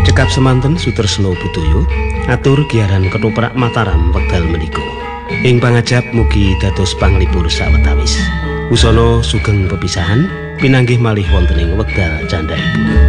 Cekap semanten Sutresno Budaya atur giaran ketoprak Mataram wekdal menika. Ing pangajap mugi dados panglipur sawetawis. Wusana sugeng pepisahan pinanggih malih wonten ing wekdal candhaipun.